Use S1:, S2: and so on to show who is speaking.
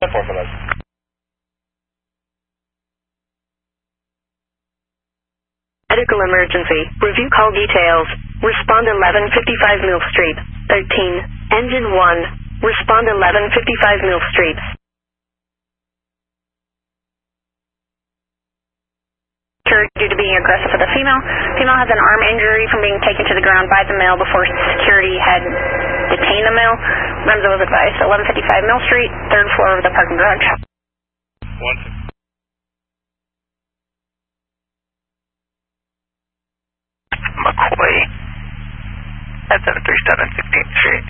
S1: Medical emergency. Review call details. Respond 1155 Mill Street. 13. Engine 1. Respond 1155 Mill Street.
S2: Due to being aggressive with a female. Female has an arm injury from being taken to the ground by the male before security had detained the male. Remzo was advised. 1155 Mill Street, 3rd floor of the parking garage.
S3: McCoy at 737 16th Street.